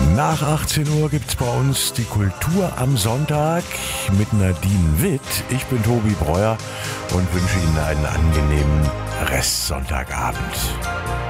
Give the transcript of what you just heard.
Nach 18 Uhr gibt's bei uns die Kultur am Sonntag mit Nadine Witt. Ich bin Tobi Breuer und wünsche Ihnen einen angenehmen Restsonntagabend.